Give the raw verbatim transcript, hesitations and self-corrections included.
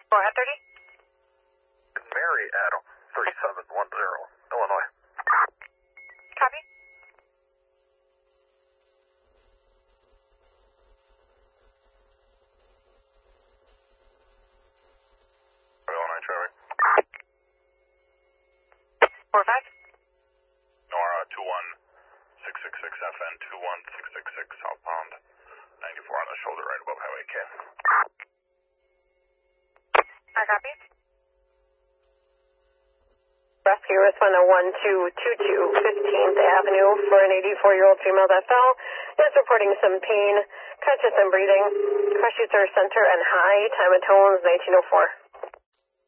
Four hundred thirty. Mary Adam, thirty-seven one zero, Illinois. Copy. Illinois traffic. Four five. Nora two one six six six F N two one six six six southbound, ninety-four on the shoulder right above Highway K. I copy. Rescue respond to one two two two fifteenth Avenue for an eighty-four-year-old female that fell. Is reporting some pain, conscious and breathing. Crush user center and high. Time of tones nineteen oh four.